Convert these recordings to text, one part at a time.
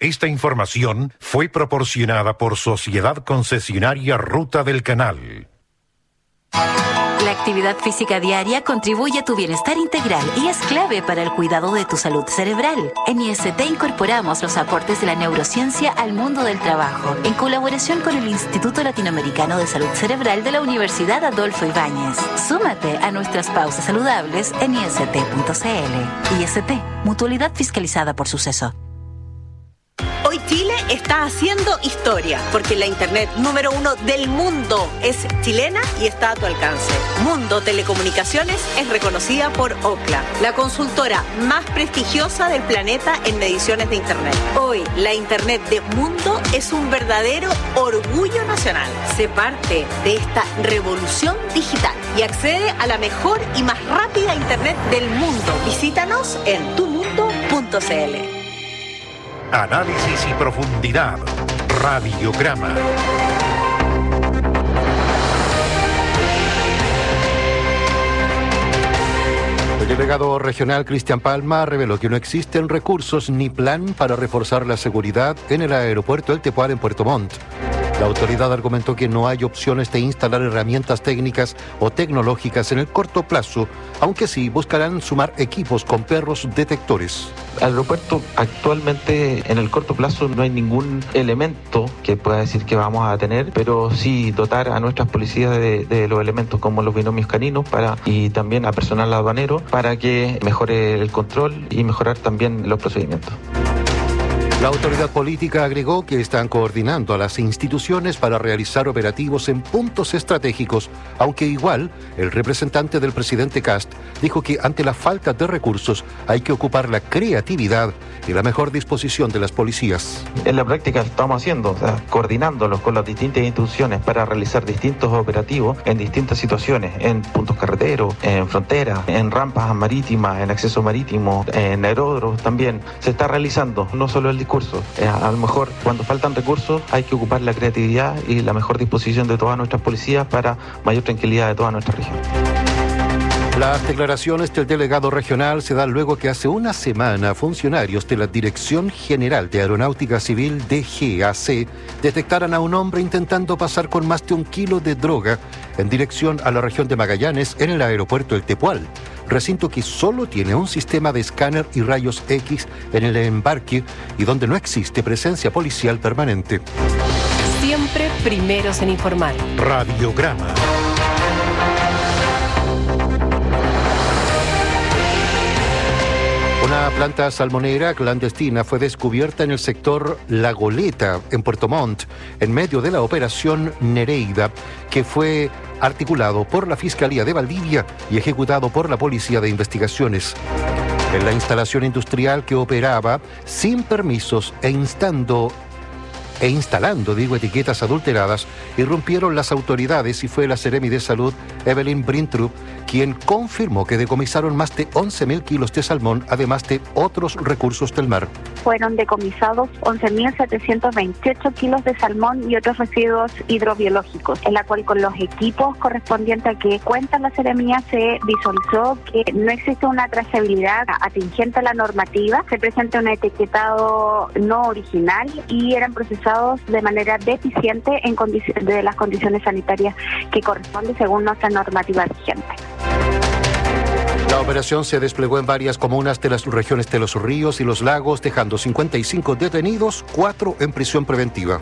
Esta información fue proporcionada por Sociedad Concesionaria Ruta del Canal. La actividad física diaria contribuye a tu bienestar integral y es clave para el cuidado de tu salud cerebral. En IST incorporamos los aportes de la neurociencia al mundo del trabajo, en colaboración con el Instituto Latinoamericano de Salud Cerebral de la Universidad Adolfo Ibáñez. Súmate a nuestras pausas saludables en ist.cl. IST, mutualidad fiscalizada por Suceso. Hoy Chile está haciendo historia, porque la internet número 1 del mundo es chilena y está a tu alcance. Mundo Telecomunicaciones es reconocida por Ookla, la consultora más prestigiosa del planeta en mediciones de internet. Hoy, la internet de Mundo es un verdadero orgullo nacional. Sé parte de esta revolución digital y accede a la mejor y más rápida internet del mundo. Visítanos en tumundo.cl. Análisis y profundidad. Radiograma. El delegado regional Cristian Palma reveló que no existen recursos ni plan para reforzar la seguridad en el aeropuerto El Tepual en Puerto Montt. La autoridad argumentó que no hay opciones de instalar herramientas técnicas o tecnológicas en el corto plazo, aunque sí buscarán sumar equipos con perros detectores. Al aeropuerto actualmente en el corto plazo no hay ningún elemento que pueda decir que vamos a tener, pero sí dotar a nuestras policías de los elementos como los binomios caninos y también a personal aduanero para que mejore el control y mejorar también los procedimientos. La autoridad política agregó que están coordinando a las instituciones para realizar operativos en puntos estratégicos, aunque igual el representante del presidente Kast dijo que ante la falta de recursos hay que ocupar la creatividad y la mejor disposición de las policías. En la práctica estamos haciendo, coordinándolos con las distintas instituciones para realizar distintos operativos en distintas situaciones, en puntos carreteros, en fronteras, en rampas marítimas, en acceso marítimo, en aeródromos también. Se está realizando no solo el discurso, a lo mejor cuando faltan recursos hay que ocupar la creatividad y la mejor disposición de todas nuestras policías para mayor tranquilidad de toda nuestra región. Las declaraciones del delegado regional se dan luego que hace una semana funcionarios de la Dirección General de Aeronáutica Civil DGAC detectaran a un hombre intentando pasar con más de 1 kilo de droga en dirección a la región de Magallanes en el aeropuerto El Tepual, recinto que solo tiene un sistema de escáner y rayos X en el embarque y donde no existe presencia policial permanente. Siempre primeros en informar. Radiograma. Una planta salmonera clandestina fue descubierta en el sector La Goleta, en Puerto Montt, en medio de la operación Nereida, que fue articulado por la Fiscalía de Valdivia y ejecutado por la Policía de Investigaciones. En la instalación industrial que operaba sin permisos e instalando etiquetas adulteradas, irrumpieron las autoridades y fue la Seremi de Salud, Evelyn Brintrup, quien confirmó que decomisaron más de 11.000 kilos de salmón, además de otros recursos del mar. Fueron decomisados 11.728 kilos de salmón y otros residuos hidrobiológicos, en la cual con los equipos correspondientes a que cuenta la Seremía se visualizó que no existe una trazabilidad atingente a la normativa, se presenta un etiquetado no original y eran procesados de manera deficiente en de las condiciones sanitarias que corresponden según nuestra normativa vigente. La operación se desplegó en varias comunas de las regiones de Los Ríos y Los Lagos, dejando 55 detenidos, 4 en prisión preventiva.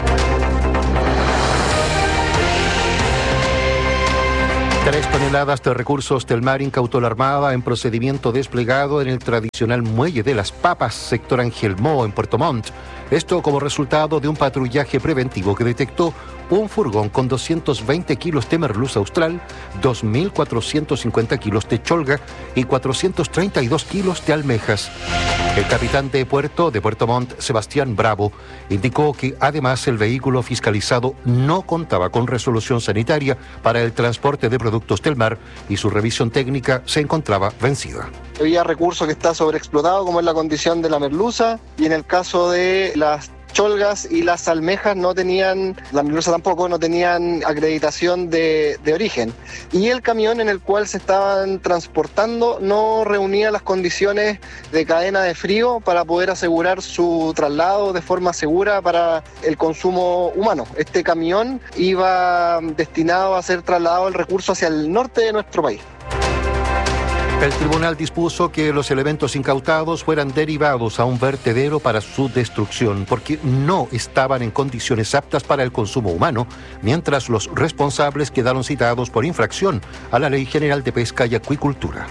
Tres toneladas de recursos del mar incautó la Armada en procedimiento desplegado en el tradicional Muelle de las Papas, sector Angelmó, en Puerto Montt. Esto como resultado de un patrullaje preventivo que detectó un furgón con 220 kilos de merluza austral, 2.450 kilos de cholga y 432 kilos de almejas. El capitán de Puerto Montt, Sebastián Bravo, indicó que además el vehículo fiscalizado no contaba con resolución sanitaria para el transporte de productos del mar y su revisión técnica se encontraba vencida. Había recurso que está sobreexplotado, como es la condición de la merluza, y en el caso de las cholgas y las almejas no tenían, la merluza tampoco, no tenían acreditación de origen. Y el camión en el cual se estaban transportando no reunía las condiciones de cadena de frío para poder asegurar su traslado de forma segura para el consumo humano. Este camión iba destinado a ser trasladado el recurso hacia el norte de nuestro país. El tribunal dispuso que los elementos incautados fueran derivados a un vertedero para su destrucción, porque no estaban en condiciones aptas para el consumo humano, mientras los responsables quedaron citados por infracción a la Ley General de Pesca y Acuicultura.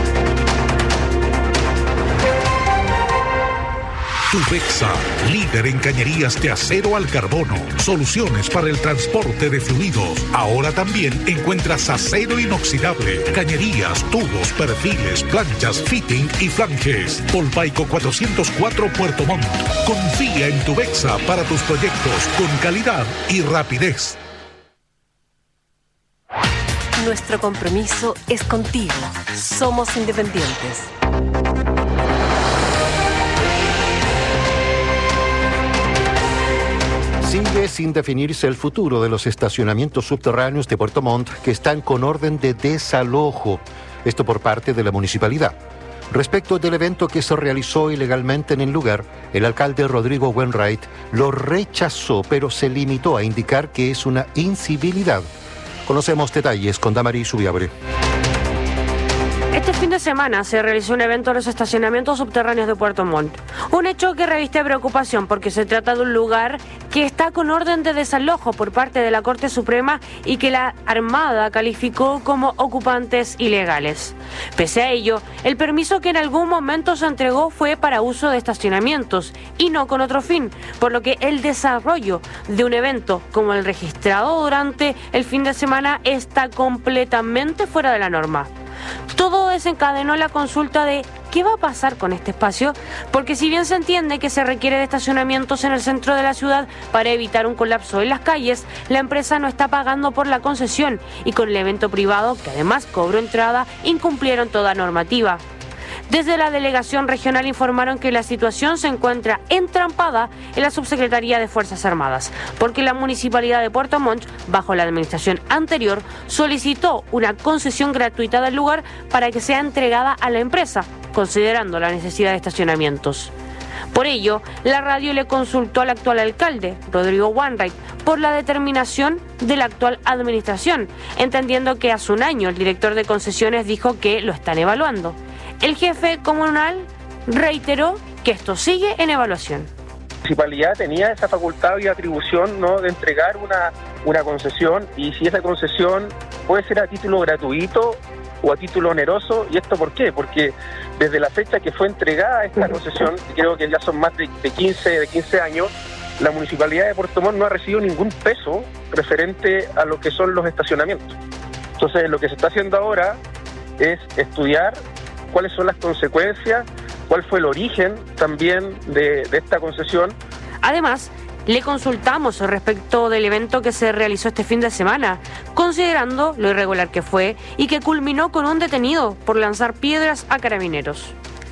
Tubexa, líder en cañerías de acero al carbono, soluciones para el transporte de fluidos. Ahora también encuentras acero inoxidable, cañerías, tubos, perfiles, planchas, fitting y flanges. Polpaico 404 Puerto Montt. Confía en Tubexa para tus proyectos con calidad y rapidez. Nuestro compromiso es contigo. Somos independientes. Sigue sin definirse el futuro de los estacionamientos subterráneos de Puerto Montt que están con orden de desalojo. Esto por parte de la municipalidad. Respecto del evento que se realizó ilegalmente en el lugar, el alcalde Rodrigo Wainwright lo rechazó, pero se limitó a indicar que es una incivilidad. Conocemos detalles con Damaris Subiabre. Este fin de semana se realizó un evento en los estacionamientos subterráneos de Puerto Montt. Un hecho que reviste preocupación porque se trata de un lugar que está con orden de desalojo por parte de la Corte Suprema y que la Armada calificó como ocupantes ilegales. Pese a ello, el permiso que en algún momento se entregó fue para uso de estacionamientos y no con otro fin, por lo que el desarrollo de un evento como el registrado durante el fin de semana está completamente fuera de la norma. Todo desencadenó la consulta de ¿qué va a pasar con este espacio? Porque si bien se entiende que se requiere de estacionamientos en el centro de la ciudad para evitar un colapso en las calles, la empresa no está pagando por la concesión y con el evento privado, que además cobró entrada, incumplieron toda normativa. Desde la delegación regional informaron que la situación se encuentra entrampada en la Subsecretaría de Fuerzas Armadas, porque la Municipalidad de Puerto Montt, bajo la administración anterior, solicitó una concesión gratuita del lugar para que sea entregada a la empresa, considerando la necesidad de estacionamientos. Por ello, la radio le consultó al actual alcalde, Rodrigo Wainwright, por la determinación de la actual administración, entendiendo que hace un año el director de concesiones dijo que lo están evaluando. El jefe comunal reiteró que esto sigue en evaluación. La municipalidad tenía esa facultad y atribución, ¿no?, de entregar una concesión, y si esa concesión puede ser a título gratuito o a título oneroso. ¿Y esto por qué? Porque desde la fecha que fue entregada esta concesión, creo que ya son más de 15 años, la Municipalidad de Puerto Montt no ha recibido ningún peso referente a lo que son los estacionamientos. Entonces, lo que se está haciendo ahora es estudiar cuáles son las consecuencias, cuál fue el origen también de esta concesión. Además, le consultamos respecto del evento que se realizó este fin de semana, considerando lo irregular que fue y que culminó con un detenido por lanzar piedras a carabineros.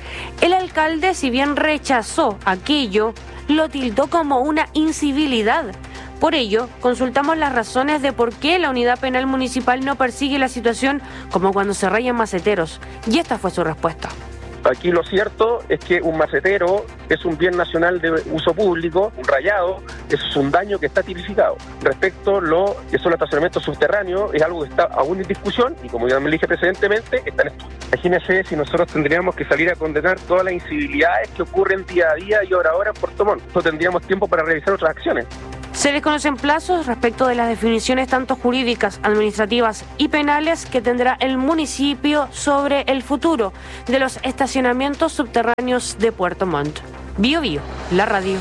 El alcalde, si bien rechazó aquello, lo tildó como una incivilidad. Por ello, consultamos las razones de por qué la Unidad Penal Municipal no persigue la situación como cuando se rayan maceteros, y esta fue su respuesta. Aquí lo cierto es que un macetero es un bien nacional de uso público, un rayado, es un daño que está tipificado. Respecto a lo que son los estacionamientos subterráneos, es algo que está aún en discusión y, como ya me dije precedentemente, está en estudio. Imagínense si nosotros tendríamos que salir a condenar todas las incivilidades que ocurren día a día y hora a hora en Puerto Montt. No tendríamos tiempo para realizar otras acciones. Se desconocen plazos respecto de las definiciones tanto jurídicas, administrativas y penales que tendrá el municipio sobre el futuro de los estacionamientos subterráneos de Puerto Montt. Bio Bio, la radio.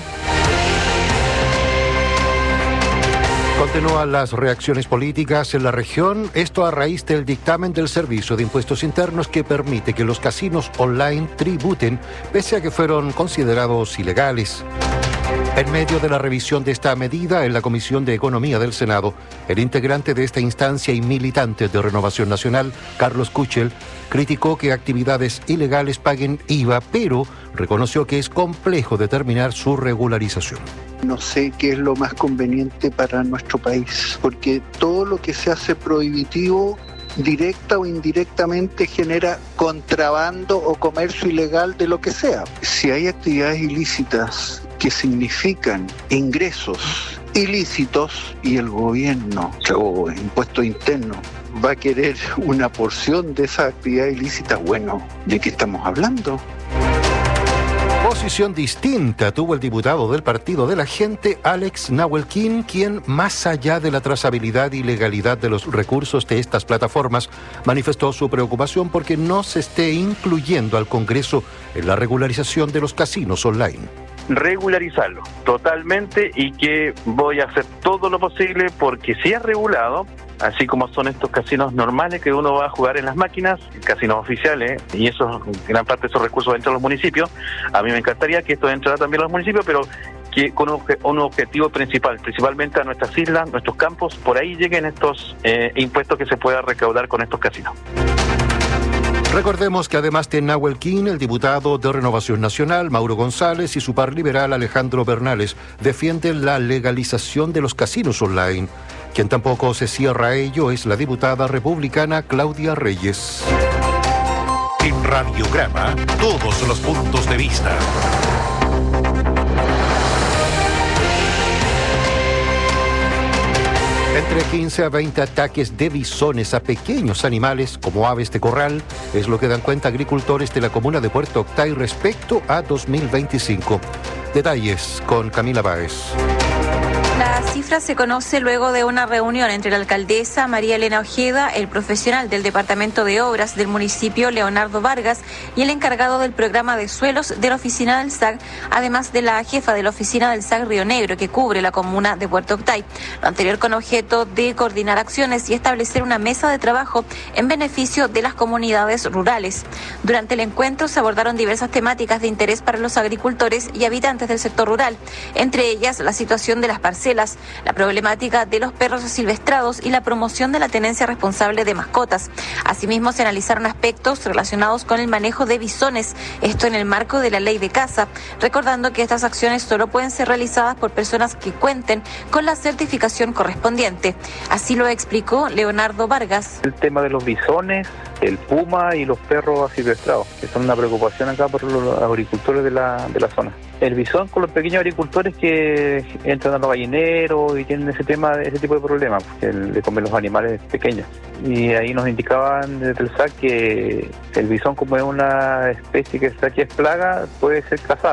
Continúan las reacciones políticas en la región, esto a raíz del dictamen del Servicio de Impuestos Internos que permite que los casinos online tributen, pese a que fueron considerados ilegales. En medio de la revisión de esta medida en la Comisión de Economía del Senado, el integrante de esta instancia y militante de Renovación Nacional, Carlos Kuchel, criticó que actividades ilegales paguen IVA, pero reconoció que es complejo determinar su regularización. No sé qué es lo más conveniente para nuestro país, porque todo lo que se hace prohibitivo, directa o indirectamente, genera contrabando o comercio ilegal de lo que sea. Si hay actividades ilícitas que significan ingresos ilícitos y el gobierno o impuesto interno va a querer una porción de esa actividad ilícita, bueno, ¿de qué estamos hablando? Posición distinta tuvo el diputado del Partido de la Gente, Alex Nahuelquín, quien, más allá de la trazabilidad y legalidad de los recursos de estas plataformas, manifestó su preocupación porque no se esté incluyendo al Congreso en la regularización de los casinos online. Regularizarlo totalmente, y que voy a hacer todo lo posible porque si es regulado, así como son estos casinos normales que uno va a jugar en las máquinas, casinos oficiales, y eso, gran parte de esos recursos entran a los municipios. A mí me encantaría que esto entrara también a los municipios, pero que con un objetivo principalmente a nuestras islas, nuestros campos, por ahí lleguen estos impuestos que se pueda recaudar con estos casinos. Recordemos que además de Nahuelquín, el diputado de Renovación Nacional, Mauro González, y su par liberal, Alejandro Bernales, defienden la legalización de los casinos online. Quien tampoco se cierra a ello es la diputada republicana Claudia Reyes. En Radiograma, todos los puntos de vista. Entre 15 a 20 ataques de bisones a pequeños animales como aves de corral es lo que dan cuenta agricultores de la comuna de Puerto Octay respecto a 2025. Detalles con Camila Báez. La cifra se conoce luego de una reunión entre la alcaldesa María Elena Ojeda, el profesional del Departamento de Obras del municipio Leonardo Vargas y el encargado del programa de suelos de la oficina del SAG, además de la jefa de la oficina del SAG Río Negro, que cubre la comuna de Puerto Octay. Lo anterior con objeto de coordinar acciones y establecer una mesa de trabajo en beneficio de las comunidades rurales. Durante el encuentro se abordaron diversas temáticas de interés para los agricultores y habitantes del sector rural, entre ellas la situación de las parcelas, la problemática de los perros asilvestrados y la promoción de la tenencia responsable de mascotas. Asimismo, se analizaron aspectos relacionados con el manejo de bisones, esto en el marco de la ley de caza, recordando que estas acciones solo pueden ser realizadas por personas que cuenten con la certificación correspondiente. Así lo explicó Leonardo Vargas. El tema de los bisones, el puma y los perros asilvestrados, que son una preocupación acá por los agricultores de la zona. El bisón con los pequeños agricultores que entran a los gallineros y tienen ese tipo de problemas, de comer los animales pequeños. Y ahí nos indicaban desde el SAC que el bisón, como es una especie que aquí es plaga, puede ser cazada.